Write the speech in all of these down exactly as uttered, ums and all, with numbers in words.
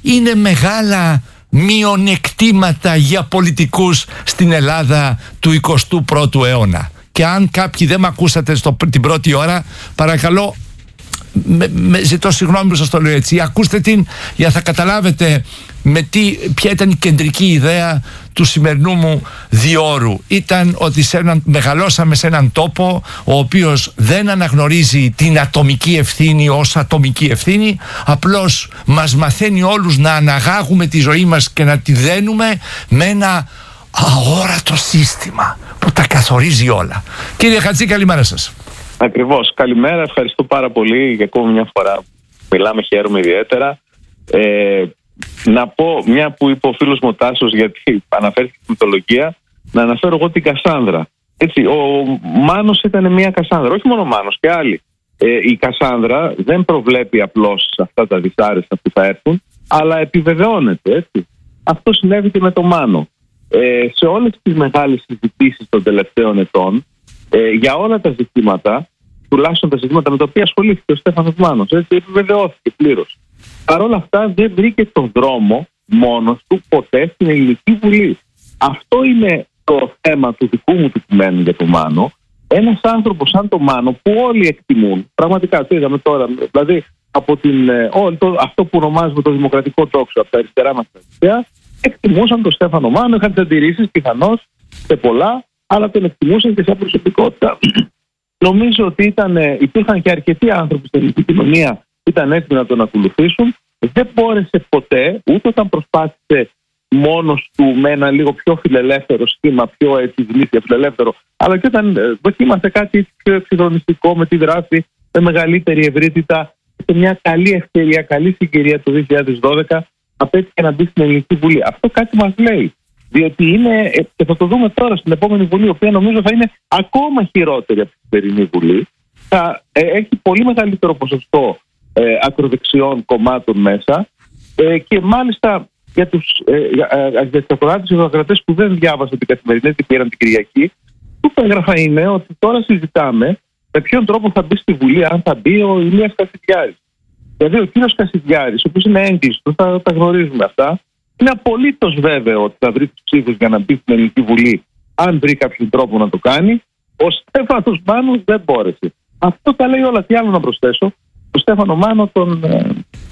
είναι μεγάλα μειονεκτήματα για πολιτικούς στην Ελλάδα του εικοστού πρώτου αιώνα. Και αν κάποιοι δεν με ακούσατε στο, την πρώτη ώρα, παρακαλώ, με, με, ζητώ συγγνώμη που σας το λέω έτσι, ακούστε την για να θα καταλάβετε με τι, ποια ήταν η κεντρική ιδέα του σημερινού μου διόρου. Ήταν ότι σε έναν, μεγαλώσαμε σε έναν τόπο ο οποίος δεν αναγνωρίζει την ατομική ευθύνη ως ατομική ευθύνη, απλώς μας μαθαίνει όλους να αναγάγουμε τη ζωή μας και να τη δένουμε με ένα αόρατο σύστημα που τα καθορίζει όλα. Κύριε Χατζή, καλημέρα σας. Ακριβώς, καλημέρα, ευχαριστώ πάρα πολύ για ακόμη μια φορά. Μιλάμε, χαίρομαι ιδιαίτερα. Ε, να πω, μια που είπε ο φίλος μου ο Τάσος, γιατί αναφέρθηκε στη μυθολογία, να αναφέρω εγώ την Κασάνδρα. Έτσι, ο Μάνος ήταν μια Κασάνδρα, όχι μόνο ο Μάνος και άλλοι. Ε, η Κασάνδρα δεν προβλέπει απλώς αυτά τα δυσάρεστα που θα έρθουν, αλλά επιβεβαιώνεται, έτσι. Αυτό συνέβη και με το Μάνο. Ε, σε όλες τις μεγάλες συζητήσεις των τελευταίων ετών, ε, για όλα τα ζητήματα, τουλάχιστον τα ζητήματα με τα οποία ασχολήθηκε ο Στέφανος Μάνος, έτσι, επιβεβαιώθηκε πλήρως. Παρ' όλα αυτά δεν βρήκε τον δρόμο μόνος του ποτέ στην Ελληνική Βουλή. Αυτό είναι το θέμα του δικού μου του κειμένου για το Μάνο. Ένας άνθρωπος σαν το Μάνο που όλοι εκτιμούν, πραγματικά το είδαμε τώρα, δηλαδή από την, όλο το, αυτό που ονομάζουμε το δημοκρατικό τόξο από τα αριστερά μας τα αριστερά, εκτιμούσαν τον Στέφανο Μάνο, είχαν τις αντιρρήσεις πιθανώς σε πολλά, αλλά τον εκτιμούσαν και σαν προσωπικότητα. Νομίζω ότι ήταν, υπήρχαν και αρκετοί άνθρωποι στην ελληνική κοινωνία που ήταν έτοιμοι να τον ακολουθήσουν. Δεν μπόρεσε ποτέ, ούτε όταν προσπάθησε μόνος του με ένα λίγο πιο φιλελεύθερο σχήμα, πιο έτσι γνήσια φιλελεύθερο, αλλά και όταν ε, δοκίμασε κάτι πιο εξυγχρονιστικό με τη δράση, με μεγαλύτερη ευρύτητα, σε μια καλή ευκαιρία, καλή συγκυρία το δύο χιλιάδες δώδεκα, απέτυχε να μπει στην Ελληνική Βουλή. Αυτό κάτι μας λέει. Διότι είναι, και θα το δούμε τώρα στην επόμενη Βουλή, η οποία νομίζω θα είναι ακόμα χειρότερη από την σημερινή Βουλή, θα ε, έχει πολύ μεγαλύτερο ποσοστό ε, ακροδεξιών κομμάτων μέσα ε, και μάλιστα για τους αριστεροκράτες και δημοκρατές που δεν διάβασαν την Καθημερινή και πήραν την Κυριακή, το που έγραφα είναι ότι τώρα συζητάμε με ποιον τρόπο θα μπει στη Βουλή, αν θα μπει ο Ηλίας Κασιδιάρης. Δηλαδή ο κύριος Κασιδιάρης, ο οποίος είναι έγκλειστος, θα τα γνωρίζουμε αυτά, είναι απολύτως βέβαιο ότι θα βρει τους ψήφους για να μπει στην Ελληνική Βουλή, αν βρει κάποιον τρόπο να το κάνει. Ο Στέφανος Μάνος δεν μπόρεσε. Αυτό τα λέει όλα. Τι άλλο να προσθέσω. Ο Στέφανο Μάνο, τον. Ε,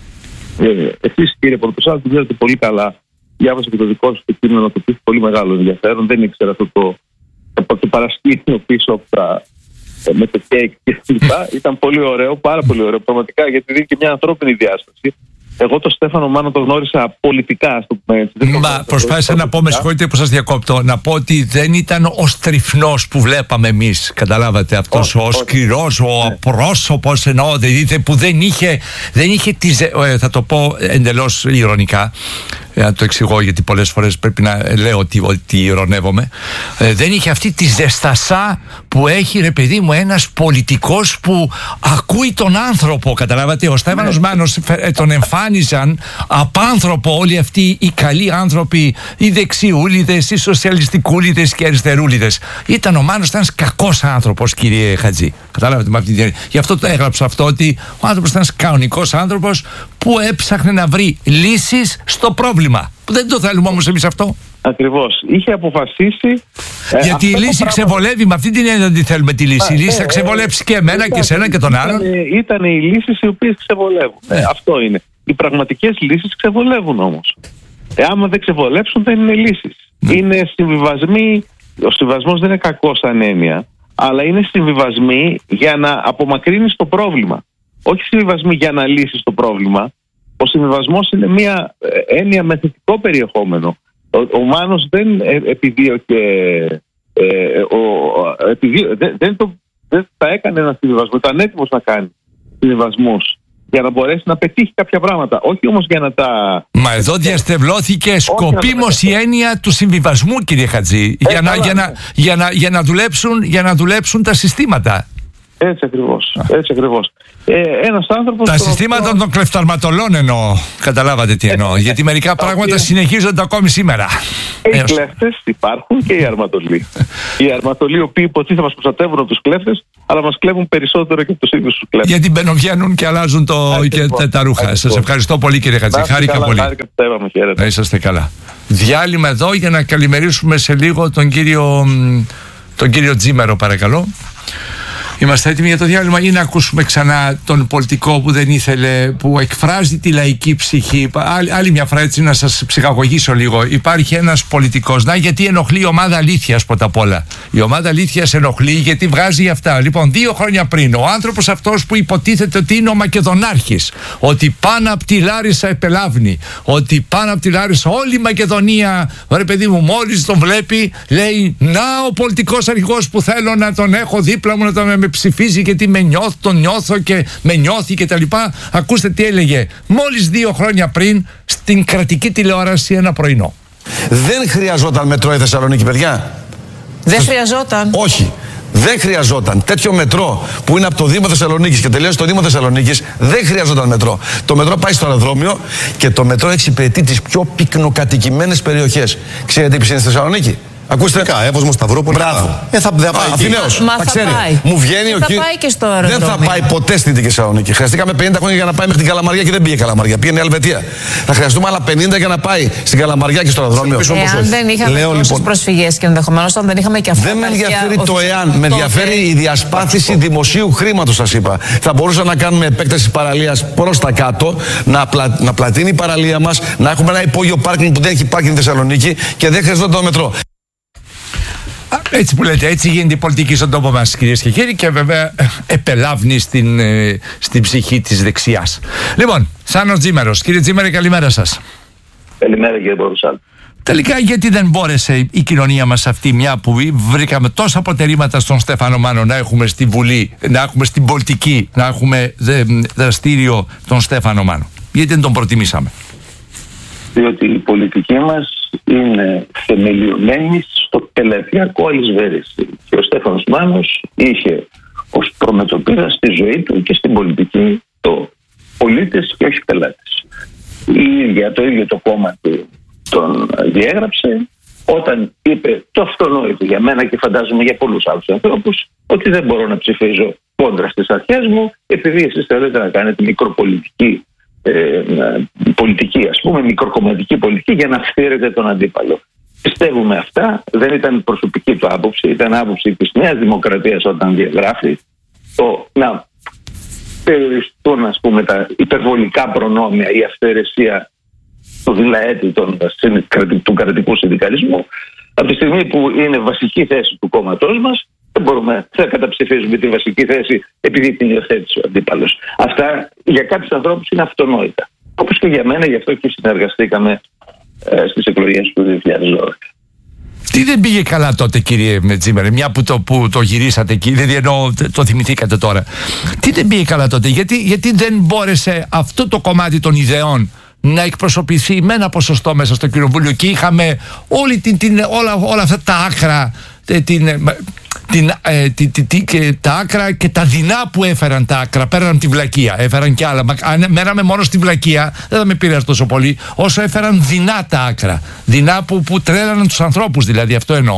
ε, εσείς κύριε Πορτοσάλτη, το ξέρετε πολύ καλά. Διάβασα και το δικό σου το κείμενο, το οποίο έχει πολύ μεγάλο ενδιαφέρον. Δεν ήξερα αυτό το, το, το παρασκήνιο πίσω από τα. Με το κέικ και λοιπά. Ήταν πολύ ωραίο, πάρα πολύ ωραίο. Πραγματικά, γιατί δίνει και μια ανθρώπινη διάσταση. Εγώ τον Στέφανο Μάνο τον γνώρισα πολιτικά, α το πούμε έτσι. Μα προσπάθησα να πω, με συγχωρείτε που σας διακόπτω, να πω ότι δεν ήταν ο στριφνός που βλέπαμε εμείς. Καταλάβατε, αυτός ο σκληρός, ο απρόσωπος, εννοώ, δηλαδή που δεν είχε, δεν είχε τη, θα το πω εντελώς ηρωνικά, να το εξηγώ γιατί πολλές φορές πρέπει να λέω ότι, ότι ηρωνεύομαι, ε, δεν είχε αυτή τη ζεστασά που έχει, ρε παιδί μου, ένας πολιτικός που ακούει τον άνθρωπο. Καταλάβατε, ο Στέφανος Μάνος ε, τον εμφάνιζαν απάνθρωπο όλοι αυτοί οι καλοί άνθρωποι, οι δεξιούλιδες, οι σοσιαλιστικούλιδες και οι αριστερούλιδες. Ήταν ο Μάνος, ήταν ένας κακός άνθρωπος, κύριε Χατζή. Καταλάβατε με αυτή την. Γι' αυτό το έγραψα αυτό, ότι ο άνθρωπος ήταν ένας κανονικός άνθρωπος που έψαχνε να βρει λύσεις στο πρόβλημα. Δεν το θέλουμε όμως εμείς αυτό. Ακριβώς. Είχε αποφασίσει. Γιατί ε, η λύση ξεβολεύει, με αυτή την έννοια δεν τη θέλουμε τη λύση. Α, η λύση ε, θα ξεβολέψει ε, και εμένα ήταν, και εσένα και τον άλλον. Ήταν, ήταν οι λύσεις οι οποίες ξεβολεύουν. Ε. Ε, αυτό είναι. Οι πραγματικές λύσεις ξεβολεύουν όμως. Ε, άμα δεν ξεβολέψουν, δεν είναι λύσεις. Mm. Είναι συμβιβασμοί. Ο συμβιβασμός δεν είναι κακός σαν έννοια, αλλά είναι συμβιβασμοί για να απομακρύνεις το πρόβλημα. Όχι συμβιβασμοί για να λύσεις το πρόβλημα. Ο συμβιβασμός είναι μια έννοια με θετικό περιεχόμενο. Ο, ο Μάνος δεν επιδίωκε, ε, ο, επιδίω, δεν, δεν, το, δεν θα έκανε ένα συμβιβασμό, ήταν έτοιμος να κάνει συμβιβασμούς για να μπορέσει να πετύχει κάποια πράγματα, όχι όμως για να τα... Μα εδώ διαστευλώθηκε σκοπίμως η έννοια του συμβιβασμού, κύριε Χατζή, ε, για, να, για, να, για, να, για, να δουλέψουν, για να δουλέψουν τα συστήματα. Έτσι ακριβώς, έτσι ακριβώς. Ε, ένας άνθρωπος. Τα συστήματα οποίο... των κλεφταρματολών εννοώ. Καταλάβατε τι εννοώ. Γιατί μερικά πράγματα συνεχίζονται ακόμη σήμερα. Οι κλέφτες υπάρχουν και οι αρματολοί. Οι αρματολοί, οι οποίοι υποτίθεται μας προστατεύουν από τους κλέφτες, αλλά μας κλέβουν περισσότερο και τους ίδιους τους κλέφτες. Γιατί μπαινοβγαίνουν και αλλάζουν το... και τα, τα ρούχα. Σας ευχαριστώ πολύ, κύριε Χατζη. Χάρηκα πολύ. Να είσαστε καλά. Διάλειμμα εδώ για να καλημερίσουμε σε λίγο τον κύριο, τον κύριο Τζίμερο, παρακαλώ. Είμαστε έτοιμοι για το διάλειμμα ή να ακούσουμε ξανά τον πολιτικό που δεν ήθελε, που εκφράζει τη λαϊκή ψυχή? Άλλη, άλλη μια φορά, έτσι να σας ψυχαγωγήσω λίγο. Υπάρχει ένας πολιτικός, να, γιατί ενοχλεί η ομάδα αλήθειας πρώτα απ' όλα. Η ομάδα αλήθειας ενοχλεί γιατί βγάζει αυτά. Λοιπόν, δύο χρόνια πριν, ο άνθρωπος αυτός που υποτίθεται ότι είναι ο Μακεδονάρχης, ότι πάνω από τη Λάρισα επελάβνει, ότι πάνω από τη Λάρισα όλη η Μακεδονία, ρε παιδί μου, μόλις τον βλέπει, λέει, να ο πολιτικός αρχηγός που θέλω να τον έχω δίπλα μου, να τον με ψηφίζει γιατί με νιώθω, τον νιώθω και με νιώθει και τα λοιπά. Ακούστε τι έλεγε μόλις δύο χρόνια πριν στην κρατική τηλεόραση ένα πρωινό. Δεν χρειαζόταν μετρό η Θεσσαλονίκη, παιδιά. Δεν χρειαζόταν. Όχι. Δεν χρειαζόταν τέτοιο μετρό που είναι από το Δήμο Θεσσαλονίκης και τελείωσε το Δήμο Θεσσαλονίκης. Δεν χρειαζόταν μετρό. Το μετρό πάει στο αεροδρόμιο και το μετρό εξυπηρετεί τις πιο πυκνοκατοικημένες περιοχές. Ξέρετε τι είναι στη Θεσσαλονίκη? Ακούστε. Εύωσμο, Σταυρούπολη. Μπράβο. Ε, θα, θα πάει Αθηναίος. Μα θα ξέρει. πάει. Μου βγαίνει και ο θα κύριο. πάει και στο αεροδρόμιο. Δεν θα πάει ποτέ στην Δυτική Θεσσαλονίκη. Χρειαστήκαμε πενήντα χρόνια για να πάει μέχρι την Καλαμαριά και δεν πήγε Καλαμαριά. Πήγαινε Ελβετία. Θα χρειαστούμε άλλα πενήντα για να πάει στην Καλαμαριά και στο αεροδρόμιο. Εάν δεν είχαμε τόσες λοιπόν, προσφυγές και ενδεχομένως αν δεν είχαμε και αυτά. Δεν με ενδιαφέρει το εάν. Με ενδιαφέρει η διασπάθηση δημοσίου χρήματος, σας είπα. Θα μπορούσαμε να κάνουμε επέκταση παραλίας προς τα κάτω, να, πλα, να πλατείνει η παραλία μας, να έχουμε ένα υπόγειο πάρκινγκ που δεν έχει πάρκινγκ στη Θεσσαλονίκη και δεν χρειαζόταν το μετρό. Έτσι που λέτε, έτσι γίνεται η πολιτική στον τόπο μας, κυρίες και κύριοι, και βέβαια επελάβνει στην, ε, στην ψυχή της δεξιάς. Λοιπόν, Θάνος Τζίμερος. Κύριε Τζίμερε, καλημέρα σας. Καλημέρα, κύριε Μπορουσάλ. Τελικά, γιατί δεν μπόρεσε η κοινωνία μας αυτή, μια που βρήκαμε τόσα προτερήματα στον Στέφανο Μάνο, να έχουμε στη Βουλή, να έχουμε στην πολιτική, να έχουμε δε, δραστήριο τον Στέφανο Μάνο? Γιατί δεν τον προτιμήσαμε? Διότι η πολιτική μας είναι θεμελιωμένη στο πελατειακό αλυσβέρισι. Και ο Στέφανος Μάνος είχε ως προμετωπίδα στη ζωή του και στην πολιτική το πολίτες και όχι πελάτες. Η ίδια, το ίδιο το κόμμα του τον διέγραψε όταν είπε το αυτονόητο για μένα και φαντάζομαι για πολλούς άλλους ανθρώπους, ότι δεν μπορώ να ψηφίζω κόντρα στις αρχές μου επειδή εσείς θέλετε να κάνετε μικροπολιτική Ε, πολιτική, ας πούμε, μικροκομματική πολιτική για να φτύρετε τον αντίπαλο. Πιστεύουμε αυτά, δεν ήταν προσωπική του άποψη, ήταν άποψη της Νέας Δημοκρατίας όταν διαγράφει το να περιοριστούν, ας πούμε, τα υπερβολικά προνόμια, η αυθαιρεσία του δηλαέτη των, του κρατικού συνδικαλισμού. Από τη στιγμή που είναι βασική θέση του κόμματός μας, δεν μπορούμε να καταψηφίζουμε τη βασική θέση επειδή την υιοθέτησε ο αντίπαλος. Αυτά για κάποιους ανθρώπους είναι αυτονόητα. Όπως και για μένα, γι' αυτό και συνεργαστήκαμε ε, στις εκλογές του δύο χιλιάδες δώδεκα. Τι δεν πήγε καλά τότε, κύριε Τζίμερε, μια που το, που το γυρίσατε εκεί, δηλαδή εννοώ, το θυμηθήκατε τώρα? Τι δεν πήγε καλά τότε, γιατί, γιατί δεν μπόρεσε αυτό το κομμάτι των ιδεών να εκπροσωπηθεί με ένα ποσοστό μέσα στο κοινοβούλιο και είχαμε όλη την, την, όλα, όλα αυτά τα άκρα, την, την, ε, την, την, την, και τα άκρα και τα δεινά που έφεραν τα άκρα, πέραν τη βλακεία, έφεραν κι άλλα. Αν μέναμε μόνο στη βλακεία δεν θα με πήρε τόσο πολύ όσο έφεραν δεινά τα άκρα, δεινά που, που τρέλαναν τους ανθρώπους, δηλαδή, αυτό εννοώ.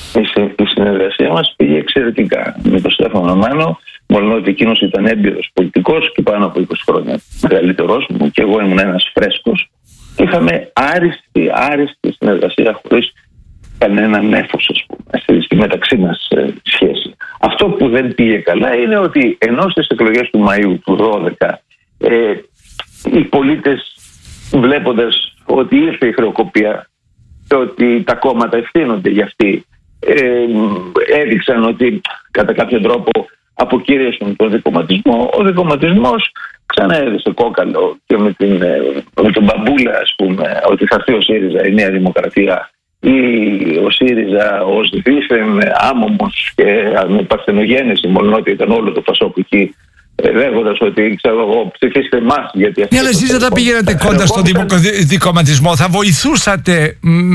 Η συνεργασία μας πήγε εξαιρετικά με τον Στέφανο Μάνο, μόνο ότι εκείνος ήταν έμπειρος πολιτικός και πάνω από είκοσι χρόνια μεγαλύτερός μου και εγώ ήμουν ένας φρέσκος. Είχαμε άριστη, άριστη συνεργασία χωρίς κανένα νέφος, ας πούμε, στη μεταξύ μας ε, σχέση. Αυτό που δεν πήγε καλά είναι ότι ενώ στις εκλογές του Μαΐου του δώδεκα ε, οι πολίτες, βλέποντας ότι ήρθε η χρεοκοπία και ότι τα κόμματα ευθύνονται για αυτή, ε, έδειξαν ότι κατά κάποιο τρόπο αποκήρυξαν τον δικομματισμό. Ο δικομματισμός ξαναέδειξε κόκαλο και με, την, με τον μπαμπούλα, ας πούμε, ότι θα έρθει ο ΣΥΡΙΖΑ, η Νέα Δημοκρατία, ή ο ΣΥΡΙΖΑ ως δίθεν άμωμος και με παρθενογένεση, μόνο ότι ήταν όλο το Πασόκ εκεί λέγοντας ότι ξέρω εγώ ψηφίστε εμάς γιατί... Ναι, αλλά εσείς δεν θα πηγαίνατε κοντά στον δικοματισμό, θα βοηθούσατε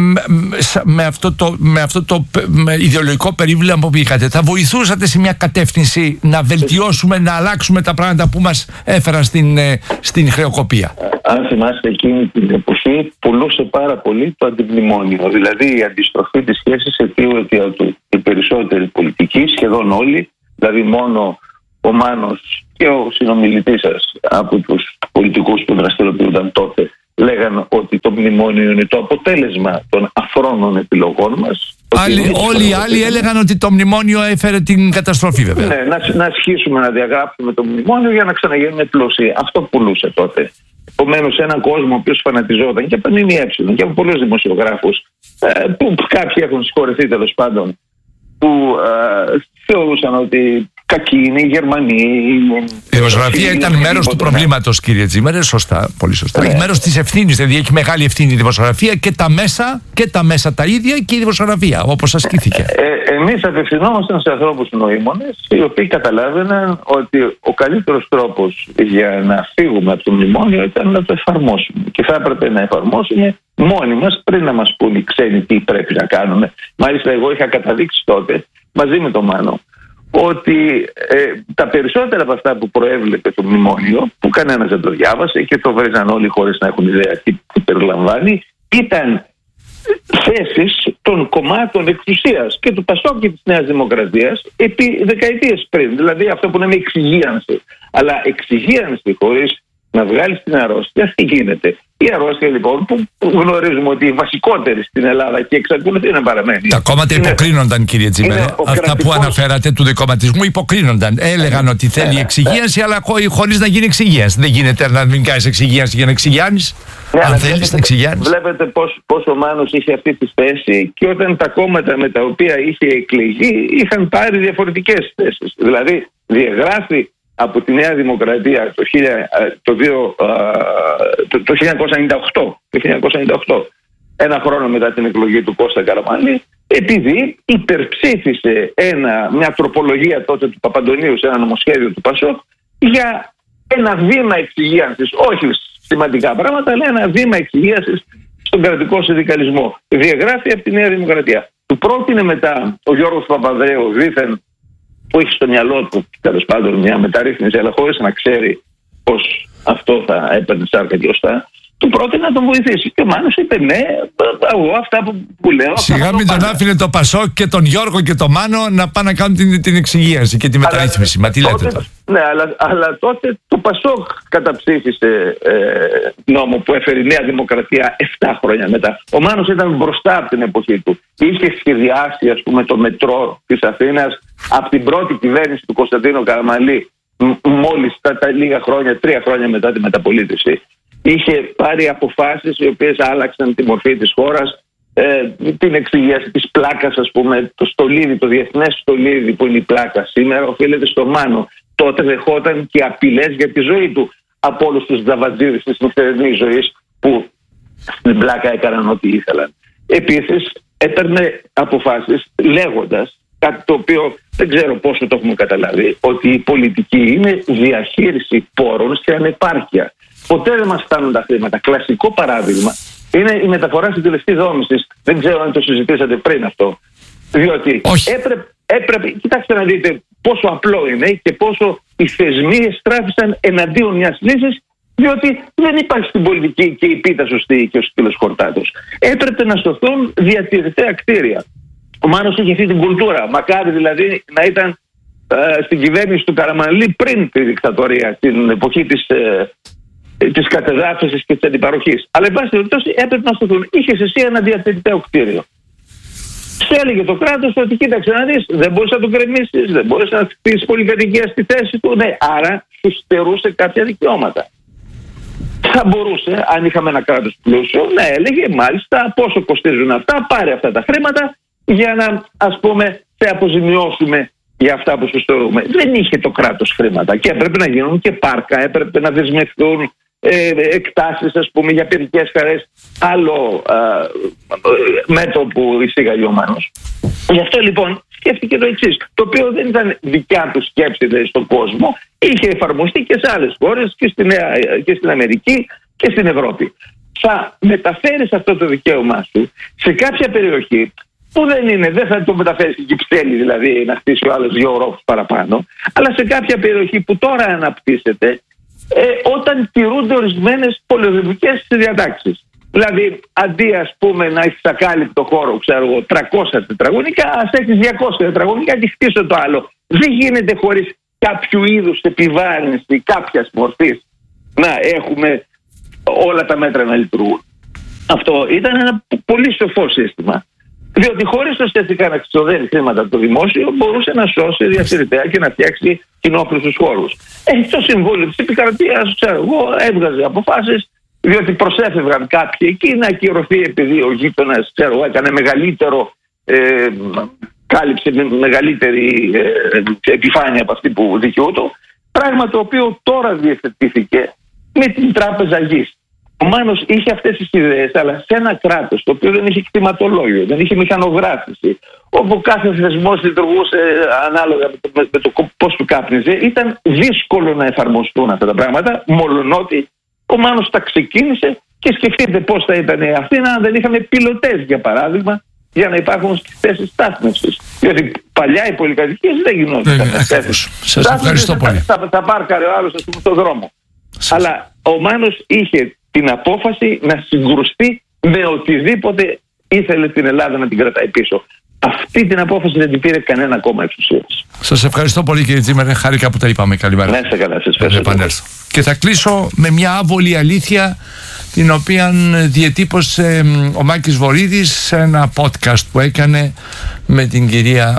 με αυτό το, με αυτό το με ιδεολογικό περίβλημα που είχατε, θα βοηθούσατε σε μια κατεύθυνση να βελτιώσουμε, να αλλάξουμε τα πράγματα που μας έφεραν στην, στην χρεοκοπία. Αν θυμάστε, εκείνη την εποχή πουλούσε πάρα πολύ το αντιμνημόνιο, δηλαδή η αντιστροφή της σχέσης αιτίου-αιτιατού. Οι περισσότεροι πολιτικοί, σχεδόν όλοι, δηλαδή μόνο ο Μάνος και ο συνομιλητής σας από τους πολιτικούς που δραστηριοποιούνταν τότε, λέγαν ότι το μνημόνιο είναι το αποτέλεσμα των αφρόνων επιλογών μας. Άλλοι, όλοι οι άλλοι έλεγαν ότι το μνημόνιο έφερε την καταστροφή, βέβαια. Ναι, να, να ασχίσουμε να διαγράψουμε το μνημόνιο για να ξαναγίνουμε πλούσιοι. Αυτό πουλούσε τότε. Επομένως, έναν κόσμο ο οποίος φανατιζόταν και από την ΜΜΕ και από πολλούς δημοσιογράφους, που κάποιοι έχουν συγχωρεθεί τέλος πάντων, που ε, θεωρούσαν ότι κακοί είναι οι Γερμανοί. Η δημοσιογραφία ήταν μέρος του προβλήματος, κύριε Τζίμερε, σωστά, πολύ σωστά. Ναι. Έχει μέρος της ευθύνης, δηλαδή έχει μεγάλη ευθύνη η δημοσιογραφία και τα μέσα, και τα μέσα τα ίδια και η δημοσιογραφία, όπως ασκήθηκε. Ε, εμείς απευθυνόμασταν σε ανθρώπους νοήμονες, οι οποίοι καταλάβαιναν ότι ο καλύτερος τρόπος για να φύγουμε από το μνημόνιο ήταν να το εφαρμόσουμε. Και θα έπρεπε να εφαρμόσουμε μόνοι μας πριν να μας πούν οι ξένοι τι πρέπει να κάνουμε. Μάλιστα, εγώ είχα καταδείξει τότε, μαζί με τον Μάνο, ότι ε, τα περισσότερα από αυτά που προέβλεπε το μνημόνιο, που κανένας δεν το διάβασε και το βρίζαν όλοι χωρίς να έχουν ιδέα τι, τι περιλαμβάνει, ήταν θέσεις των κομμάτων εξουσίας και του Πασόκ και της Νέας Δημοκρατίας επί δεκαετίες πριν. Δηλαδή αυτό που λέμε εξυγίανση. Αλλά εξυγίανση χωρίς να βγάλεις την αρρώστια, τι γίνεται. Η αρρώστια λοιπόν που γνωρίζουμε ότι είναι βασικότερη στην Ελλάδα και εξακολουθεί να παραμένει. Τα κόμματα είναι... υποκρίνονταν, κύριε Τζίμερε. Αυτά κρατικός... που αναφέρατε του δικοματισμού υποκρίνονταν. Έλεγαν ότι θέλει εξυγίανση, αλλά χωρίς να γίνει εξυγίανση. Δεν γίνεται να μην κάνεις εξυγίανση για να εξυγιάνεις. Ναι, αν θέλεις να εξυγιάνεις. Βλέπετε πώς, πώς ο Μάνος είχε αυτή τη θέση και όταν τα κόμματα με τα οποία είχε εκλεγεί είχαν πάρει διαφορετικές θέσεις. Δηλαδή διαγράφει από τη Νέα Δημοκρατία το, το, το, το χίλια εννιακόσια ενενήντα οκτώ, το χίλια εννιακόσια ενενήντα οκτώ, ένα χρόνο μετά την εκλογή του Κώστα Καραμανλή, επειδή υπερψήφισε ένα, μια τροπολογία τότε του Παπαντονίου σε ένα νομοσχέδιο του Πασόκ για ένα βήμα εξυγίανσης, όχι σημαντικά πράγματα, αλλά ένα βήμα εξυγίανσης στον κρατικό συνδικαλισμό. Διαγράφει από τη Νέα Δημοκρατία. Του πρότεινε μετά ο Γιώργος Παπανδρέου, δήθεν, που έχει στο μυαλό του τέλος πάντων μια μεταρρύθμιση, αλλά χωρίς να ξέρει πως αυτό θα έπαιρνε σάρκα και οστά, του πρότεινε να τον βοηθήσει. Και ο Μάνος είπε ναι, εγώ αυτά που, που λέω. Σιγά μην τον άφηνε το Πασόκ και τον Γιώργο και τον Μάνο να πάνε να κάνουν την, την εξυγίανση και τη μεταρρύθμιση. Μα τι λέτε τώρα. Ναι, αλλά, αλλά τότε το Πασόκ καταψήφισε ε, νόμο που έφερε η Νέα Δημοκρατία επτά χρόνια μετά. Ο Μάνος ήταν μπροστά από την εποχή του. Είχε σχεδιάσει, ας πούμε, το μετρό της Αθήνας από την πρώτη κυβέρνηση του Κωνσταντίνου Καραμανλή, μόλις τα, τα λίγα χρόνια, τρία χρόνια μετά τη μεταπολίτευση. Είχε πάρει αποφάσεις οι οποίες άλλαξαν τη μορφή της χώρας, ε, την εξυγίαση της πλάκας, ας πούμε, το στολίδι, το διεθνές στολίδι που είναι η πλάκα σήμερα οφείλεται στο Μάνο. Τότε δεχόταν και απειλές για τη ζωή του από όλους τους δαβατζίδες της νυχτερινής ζωής που στην πλάκα έκαναν ό,τι ήθελαν. Επίσης έπαιρνε αποφάσεις λέγοντας κάτι το οποίο δεν ξέρω πόσο το έχουμε καταλάβει, ότι η πολιτική είναι διαχείριση πόρων σε ανεπάρκεια. Ποτέ δεν μας φτάνουν τα χρήματα. Κλασικό παράδειγμα είναι η μεταφορά συντελεστή δόμησης. Δεν ξέρω αν το συζητήσατε πριν αυτό. Διότι έπρεπε, έπρεπε, κοιτάξτε να δείτε πόσο απλό είναι και πόσο οι θεσμοί εστράφησαν εναντίον μιας λύσης, διότι δεν υπάρχει στην πολιτική και η πίτα σωστή και ο σκύλος χορτάτος. Έπρεπε να σωθούν διατηρητέα κτίρια. Ο Μάνος είχε αυτή την κουλτούρα. Μακάρι δηλαδή να ήταν ε, στην κυβέρνηση του Καραμανλή πριν τη δικτατορία, την εποχή της, ε, της κατεδάφισης και της αντιπαροχής. Αλλά εν πάση περιπτώσει έπρεπε να σταθούν. Είχες εσύ ένα διατηρηταίο κτίριο. Σε έλεγε το κράτος ότι κοίταξε να δεις, δεν μπορείς να το κρεμίσεις, δεν μπορείς να χτίσεις πολυκατοικία στη θέση του. Ναι, άρα σου στερούσε κάποια δικαιώματα. Θα μπορούσε, αν είχαμε ένα κράτος πλούσιο, να έλεγε μάλιστα πόσο κοστίζουν αυτά, πάρε αυτά τα χρήματα για να, ας πούμε, σε αποζημιώσουμε για αυτά που σου στερούμε. Δεν είχε το κράτος χρήματα και έπρεπε να γίνουν και πάρκα, έπρεπε να δεσμευτούν ε, εκτάσεις, ας πούμε, για παιδικές χαρές, άλλο ε, μέτωπο που εισήγαγε ο Μάνος. Γι' αυτό λοιπόν σκέφτηκε το εξής, το οποίο δεν ήταν δικιά του σκέψη δηλαδή, στον κόσμο, είχε εφαρμοστεί και σε άλλες χώρες και στην, και στην Αμερική και στην Ευρώπη. Θα μεταφέρεις αυτό το δικαίωμά σου σε κάποια περιοχή που δεν είναι, δεν θα το μεταφέρεις στην Κυψέλη, δηλαδή να χτίσει ο άλλος δύο ορόφους παραπάνω, αλλά σε κάποια περιοχή που τώρα αναπτύσσεται, ε, όταν τηρούνται ορισμένες πολεοδομικές διατάξεις. Δηλαδή, αντί ας πούμε να έχεις ακάλυπτο χώρο, ξέρω εγώ, τριακόσια τετραγωνικά, ας έχεις διακόσια τετραγωνικά και χτίσω το άλλο. Δεν γίνεται χωρίς κάποιο είδους επιβάρυνση κάποιας μορφής να έχουμε όλα τα μέτρα να λειτουργούν. Αυτό ήταν ένα πολύ σοφό σύστημα. Διότι χωρίς ουσιαστικά να ξοδεύει χρήματα το δημόσιο, μπορούσε να σώσει διατηρητέα και να φτιάξει κοινόχρηστους χώρους. Ε, το Συμβούλιο της Επικρατείας, ξέρω εγώ, έβγαζε αποφάσεις, διότι προσέφευγαν κάποιοι εκεί να ακυρωθεί επειδή ο γείτονας, ξέρω εγώ, έκανε μεγαλύτερο, ε, κάλυψε με μεγαλύτερη ε, επιφάνεια από αυτή που δικαιούτο. Πράγμα το οποίο τώρα διευθετήθηκε με την Τράπεζα Γης. Ο Μάνος είχε αυτές τις ιδέες, αλλά σε ένα κράτος το οποίο δεν είχε κτηματολόγιο, δεν είχε μηχανογράφηση, όπου κάθε θεσμός λειτουργούσε ανάλογα με το, με, με το πώς του κάπνιζε, ήταν δύσκολο να εφαρμοστούν αυτά τα πράγματα, μολονότι ο Μάνος τα ξεκίνησε και σκεφτείτε πώς θα ήταν η Αθήνα αν δεν είχαμε πιλωτές, για παράδειγμα, για να υπάρχουν θέσεις στάθμευσης. Διότι παλιά οι πολυκατοικίες δεν γινόταν. Σας ευχαριστώ πολύ. Θα, θα πάρκαρε ο άλλος, ας πούμε, στον δρόμο. Σας. Αλλά ο Μάνος είχε την απόφαση να συγκρουστεί με οτιδήποτε ήθελε την Ελλάδα να την κρατάει πίσω. Αυτή την απόφαση δεν την πήρε κανένα κόμμα εξουσίας. Σας ευχαριστώ πολύ, κύριε Τζίμερε. Χάρηκα που τα είπαμε. Καλημέρα. Ναι, σε καλά. Σας ευχαριστώ. Και θα κλείσω με μια άβολη αλήθεια, την οποία διετύπωσε ο Μάκης Βορίδης σε ένα podcast που έκανε με την κυρία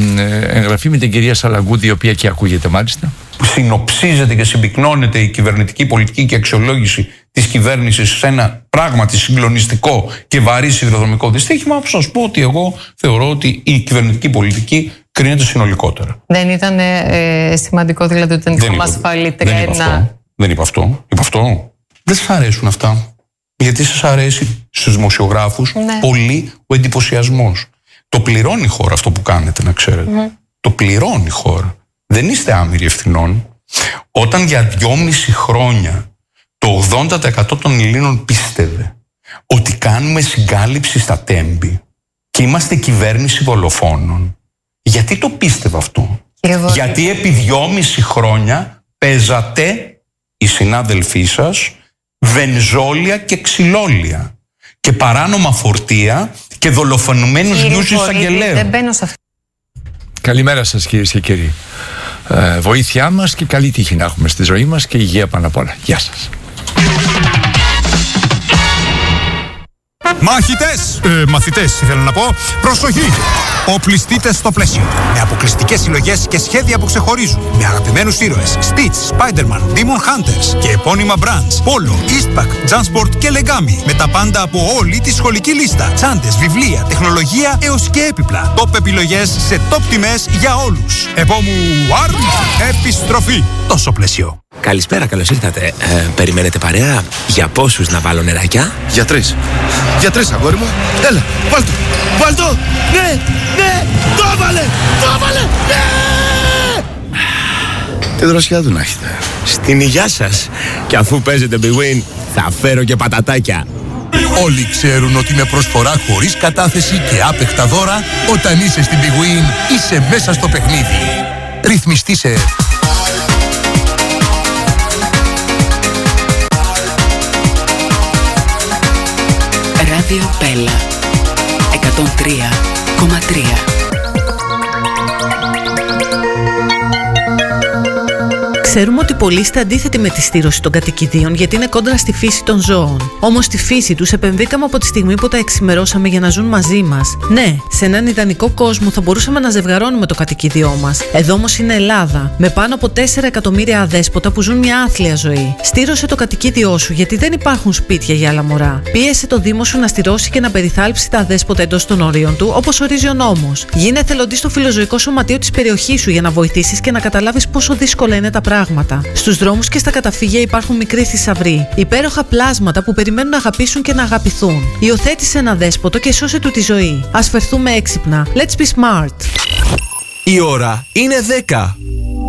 ε, εγγραφή με την κυρία Σαλαγκούδη, η οποία και ακούγεται μάλιστα. Που συνοψίζεται και συμπυκνώνεται η κυβερνητική πολιτική και αξιολόγηση της κυβέρνησης σε ένα πράγματι συγκλονιστικό και βαρύ σιδηροδρομικό δυστύχημα, θα σας πω ότι εγώ θεωρώ ότι η κυβερνητική πολιτική κρίνεται συνολικότερα. Δεν ήταν ε, σημαντικό δηλαδή ότι δεν είχαμε ασφαλή τρένα? Δεν είπα αυτό. Είπα αυτό. Δεν σας αρέσουν αυτά. Γιατί σας αρέσει στους δημοσιογράφους ναι. πολύ ο εντυπωσιασμός. Το πληρώνει η χώρα αυτό που κάνετε, να ξέρετε. Mm. Το πληρώνει η χώρα. Δεν είστε άμυροι ευθυνών. Όταν για δυόμιση χρόνια το ογδόντα τοις εκατό των Ελλήνων πίστευε ότι κάνουμε συγκάλυψη στα τέμπη και είμαστε κυβέρνηση δολοφόνων, γιατί το πίστευε αυτό? Εγώ... Γιατί επί δυόμιση χρόνια παίζατε οι συνάδελφοί σας βενζόλια και ξυλόλια και παράνομα φορτία και δολοφονημένους γιους εισαγγελέων. Δεν μπαίνω σε αυτό. Καλημέρα σας, κυρίες και κύριοι. Ε, βοήθειά μας και καλή τύχη να έχουμε στη ζωή μας και υγεία πάνω απ' όλα. Γεια σας. Μαχητές, ε, μαθητές θέλω να πω, προσοχή! Οπλιστείτε στο πλαίσιο. Με αποκλειστικές συλλογές και σχέδια που ξεχωρίζουν. Με αγαπημένους ήρωες Stitch, Spider-Man, Demon Hunters και επώνυμα brands Polo, Eastpak, Jansport και Legami. Με τα πάντα από όλη τη σχολική λίστα. Τσάντες, βιβλία, τεχνολογία έως και έπιπλα. Top επιλογές σε top τιμές για όλους. Επόμου Arm, επιστροφή. Τόσο πλαίσιο. Καλησπέρα, καλώς ήρθατε. Ε, περιμένετε παρέα? Για πόσους να βάλω νεράκια? Για τρεις. Για τρεις, αγόρι μου. Έλα, βάλ' το. Βάλ' το. Ναι, ναι, το έβαλε, το έβαλε, ναι! Τι δροσιά του να έχετε. Στην υγειά σας. Και αφού παίζετε Big Win, θα φέρω και πατατάκια. Όλοι ξέρουν ότι με προσφορά χωρίς κατάθεση και άπεχτα δώρα, όταν είσαι στην Big Win, είσαι μέσα στο παιχνίδι. Ρυθμιστή σε... Ράδιο Πέλα εκατόν τρία κόμμα τρία. Ξέρουμε ότι πολλοί είστε αντίθετοι με τη στήρωση των κατοικιδίων γιατί είναι κόντρα στη φύση των ζώων. Όμως στη φύση τους επεμβήκαμε από τη στιγμή που τα εξημερώσαμε για να ζουν μαζί μας. Ναι, σε έναν ιδανικό κόσμο θα μπορούσαμε να ζευγαρώνουμε το κατοικίδιό μας. Εδώ όμως είναι Ελλάδα, με πάνω από τέσσερα εκατομμύρια αδέσποτα που ζουν μια άθλια ζωή. Στήρωσε το κατοικίδιό σου γιατί δεν υπάρχουν σπίτια για άλλα μωρά. Πίεσε το Δήμο σου να στηρώσει και να περιθάλψει τα αδέσποτα εντός των ορίων του, όπως ορίζει ο νόμος. Γίνε εθελοντής στο φιλοζωικό σωματείο της περιοχής σου για να βοηθήσεις και να καταλάβεις πόσο δύσκολα είναι τα πράγματα. πράγματα. Στους δρόμους και στα καταφύγια υπάρχουν μικροί θησαυροί. Υπέροχα πλάσματα που περιμένουν να αγαπήσουν και να αγαπηθούν. Υιοθέτησε ένα δέσποτο και σώσε του τη ζωή. Ας φερθούμε έξυπνα. Let's be smart. Η ώρα είναι δέκα.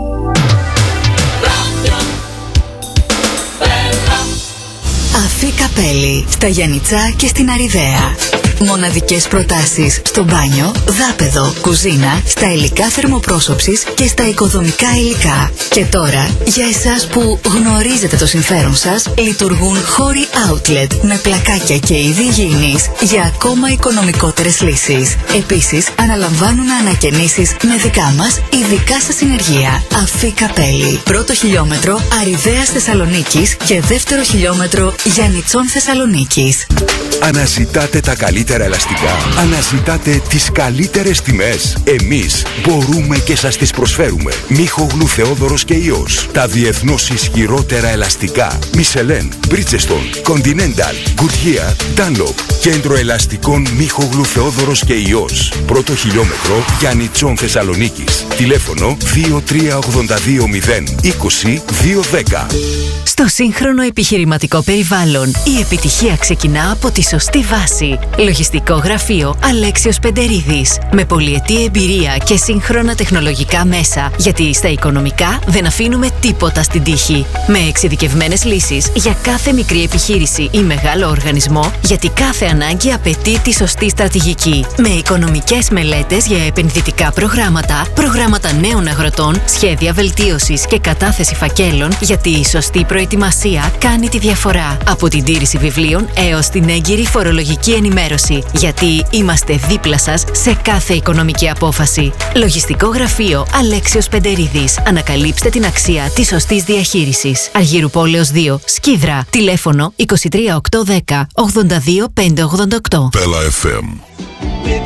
Αφή Καπέλη, στα Γιαννιτσά και στην Αριδαία. Μοναδικές προτάσεις στο μπάνιο, δάπεδο, κουζίνα, στα υλικά θερμοπρόσωψης και στα οικοδομικά υλικά. Και τώρα, για εσάς που γνωρίζετε το συμφέρον σας, λειτουργούν χώροι outlet με πλακάκια και είδη υγιεινής για ακόμα οικονομικότερες λύσεις. Επίσης, αναλαμβάνουν ανακαινήσεις με δικά μας ειδικά σας συνεργεία. Αφή Καπέλη. Πρώτο χιλιόμετρο Αριδαίας Θεσσαλονίκης και δεύτερο χιλιόμετρο Γιαννιτσών Θεσσαλονίκης. Αναζητάτε τα καλύτερα ελαστικά. Αναζητάτε τις καλύτερες τιμές. Εμείς μπορούμε και σας τις προσφέρουμε. Μίχογλου Θεόδωρος και Υιός. Τα διεθνώς ισχυρότερα ελαστικά. Μισελέν, Bridgestone, Continental, Goodyear, Dunlop. Κέντρο ελαστικών Μίχογλου Θεόδωρος και Υιός. Πρώτο χιλιόμετρο Γιαννιτσών Θεσσαλονίκης. Τηλέφωνο δύο τρία ογδόντα δύο μηδέν είκοσι δύο δέκα. Στο σύγχρονο επιχειρηματικό περιβάλλον, η επιτυχία ξεκινά από τη σωστή βάση. Λογιστικό γραφείο Αλέξιος Πεντερίδης. Με πολυετή εμπειρία και σύγχρονα τεχνολογικά μέσα. Γιατί στα οικονομικά δεν αφήνουμε τίποτα στην τύχη. Με εξειδικευμένες λύσεις για κάθε μικρή επιχείρηση ή μεγάλο οργανισμό, γιατί κάθε ανάγκη απαιτεί τη σωστή στρατηγική. Με οικονομικές μελέτες για επενδυτικά προγράμματα, προγράμματα νέων αγροτών, σχέδια βελτίωσης και κατάθεση φακέλων, γιατί η σωστή προετοιμασία κάνει τη διαφορά. Από την τήρηση βιβλίων έως την έγκυρη φορολογική ενημέρωση. Γιατί είμαστε δίπλα σας σε κάθε οικονομική απόφαση. Λογιστικό γραφείο Αλέξιος Πεντερίδης. Ανακαλύψτε την αξία της σωστής διαχείρισης. Αργύρου Πόλεως δύο, Σκίδρα. Τηλέφωνο είκοσι τρία οκτακόσια δέκα ογδόντα δύο πεντακόσια ογδόντα οκτώ. Πέλα εφ εμ.